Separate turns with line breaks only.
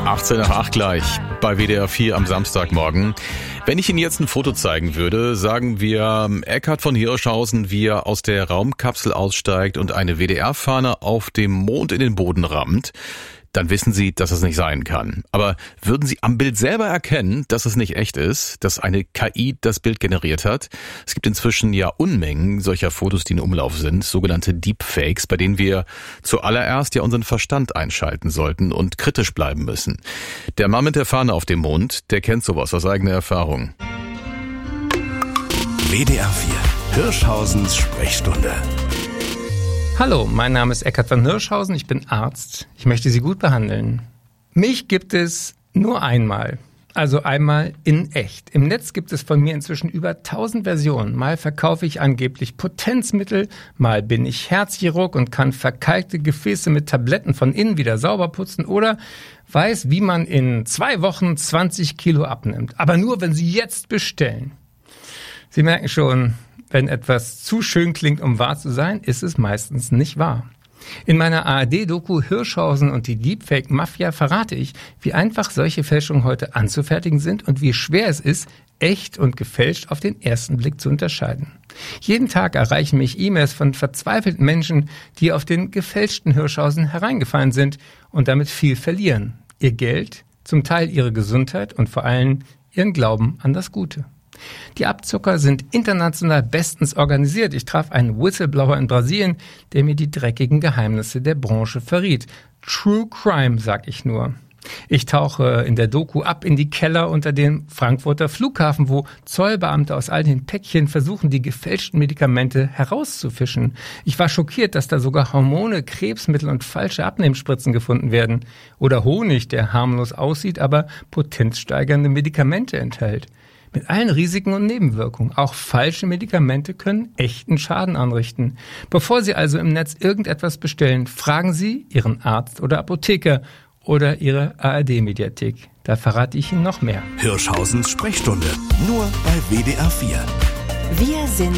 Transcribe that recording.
18:08 gleich bei WDR 4 am Samstagmorgen. Wenn ich Ihnen jetzt ein Foto zeigen würde, sagen wir Eckhard von Hirschhausen, wie er aus der Raumkapsel aussteigt und eine WDR-Fahne auf dem Mond in den Boden rammt, dann wissen Sie, dass es nicht sein kann. Aber würden Sie am Bild selber erkennen, dass es nicht echt ist, dass eine KI das Bild generiert hat? Es gibt inzwischen ja Unmengen solcher Fotos, die in Umlauf sind, sogenannte Deepfakes, bei denen wir zuallererst ja unseren Verstand einschalten sollten und kritisch bleiben müssen. Der Mann mit der Fahne auf dem Mond, der kennt sowas aus eigener Erfahrung.
WDR 4, Hirschhausens Sprechstunde.
Hallo, mein Name ist Eckhard von Hirschhausen, ich bin Arzt. Ich möchte Sie gut behandeln. Mich gibt es nur einmal, also einmal in echt. Im Netz gibt es von mir inzwischen über 1000 Versionen. Mal verkaufe ich angeblich Potenzmittel, mal bin ich Herzchirurg und kann verkalkte Gefäße mit Tabletten von innen wieder sauber putzen oder weiß, wie man in 2 Wochen 20 Kilo abnimmt. Aber nur, wenn Sie jetzt bestellen. Sie merken schon, wenn etwas zu schön klingt, um wahr zu sein, ist es meistens nicht wahr. In meiner ARD-Doku Hirschhausen und die Deepfake-Mafia verrate ich, wie einfach solche Fälschungen heute anzufertigen sind und wie schwer es ist, echt und gefälscht auf den ersten Blick zu unterscheiden. Jeden Tag erreichen mich E-Mails von verzweifelten Menschen, die auf den gefälschten Hirschhausen hereingefallen sind und damit viel verlieren. Ihr Geld, zum Teil ihre Gesundheit und vor allem ihren Glauben an das Gute. Die Abzocker sind international bestens organisiert. Ich traf einen Whistleblower in Brasilien, der mir die dreckigen Geheimnisse der Branche verriet. True Crime, sag ich nur. Ich tauche in der Doku ab in die Keller unter dem Frankfurter Flughafen, wo Zollbeamte aus all den Päckchen versuchen, die gefälschten Medikamente herauszufischen. Ich war schockiert, dass da sogar Hormone, Krebsmittel und falsche Abnehmspritzen gefunden werden. Oder Honig, der harmlos aussieht, aber potenzsteigernde Medikamente enthält. Mit allen Risiken und Nebenwirkungen. Auch falsche Medikamente können echten Schaden anrichten. Bevor Sie also im Netz irgendetwas bestellen, fragen Sie Ihren Arzt oder Apotheker oder Ihre ARD-Mediathek. Da verrate ich Ihnen noch mehr.
Hirschhausens Sprechstunde, nur bei WDR 4.
Wir sind